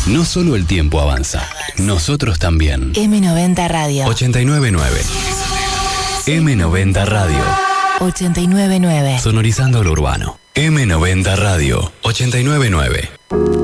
No solo el tiempo avanza, nosotros también. M90 Radio. 899. M90 Radio. 899. Sonorizando lo urbano. M90 Radio. 899.